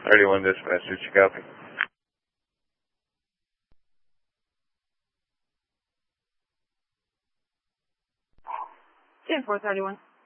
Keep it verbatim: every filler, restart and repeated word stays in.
thirty-one dispatch, did you copy? ten four thirty-one.